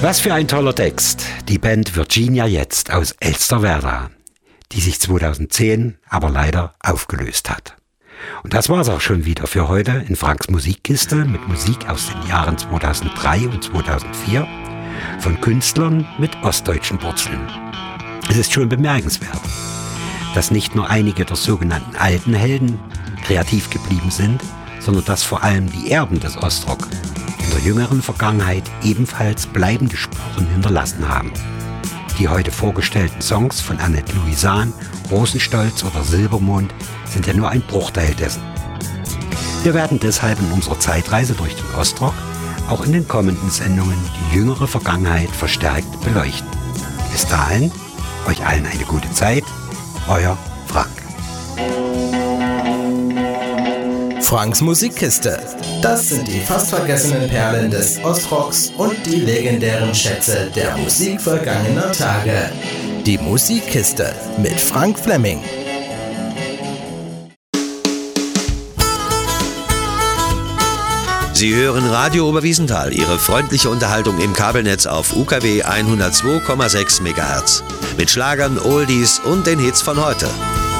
Was für ein toller Text. Die Band Virginia Jetzt aus Elsterwerda, die sich 2010 aber leider aufgelöst hat. Und das war's auch schon wieder für heute in Franks Musikkiste mit Musik aus den Jahren 2003 und 2004 von Künstlern mit ostdeutschen Wurzeln. Es ist schon bemerkenswert, dass nicht nur einige der sogenannten alten Helden kreativ geblieben sind, sondern dass vor allem die Erben des Ostrock in der jüngeren Vergangenheit ebenfalls bleibende Spuren hinterlassen haben. Die heute vorgestellten Songs von Annette Louisan, Rosenstolz oder Silbermond sind ja nur ein Bruchteil dessen. Wir werden deshalb in unserer Zeitreise durch den Ostrock auch in den kommenden Sendungen die jüngere Vergangenheit verstärkt beleuchten. Bis dahin, euch allen eine gute Zeit, euer Frank. Franks Musikkiste. Das sind die fast vergessenen Perlen des Ostrocks und die legendären Schätze der Musik vergangener Tage. Die Musikkiste mit Frank Fleming. Sie hören Radio Oberwiesenthal, Ihre freundliche Unterhaltung im Kabelnetz auf UKW 102,6 MHz. Mit Schlagern, Oldies und den Hits von heute.